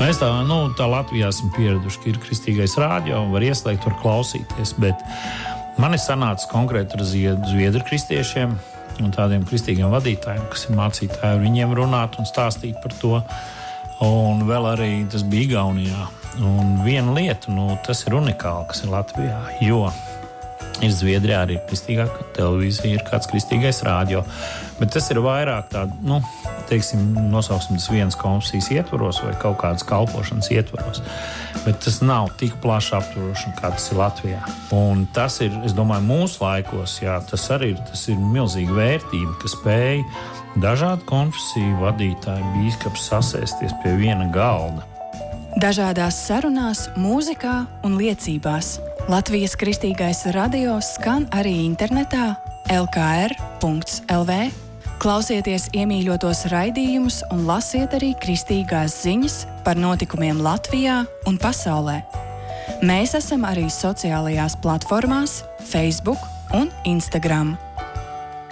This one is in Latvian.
Mēs tā Latvijā esam pieraduši, ka ir kristīgais rādio un var ieslēgt, var klausīties, bet man ir sanācis konkrēti ar zviedru kristiešiem un tādiem kristīgiem vadītājiem, kas ir mācītāji, ar viņiem runāt un stāstīt par to. Un vēl arī tas bija Igaunijā. Un viena lieta, tas ir unikāli, kas ir Latvijā, jo ir Zviedrijā arī kristīgā televīzija, ir kāds kristīgais rādio, bet tas ir vairāk tādu, nosauksim tas vienas konfesijas ietvaros vai kaut kādas kalpošanas ietvaros, bet tas nav tik plaši aptveroši, kā tas ir Latvijā. Un tas ir, es domāju, mūsu laikos, tas ir milzīga vērtība, ka spēj dažādu konfesiju vadītāji, bīskaps sasēsties pie viena galda. Dažādās sarunās, mūzikā un liecībās Latvijas Kristīgais radio skan arī internetā lkr.lv. Klausieties iemīļotos raidījumus un lasiet arī kristīgās ziņas par notikumiem Latvijā un pasaulē. Mēs esam arī sociālajās platformās Facebook un Instagram.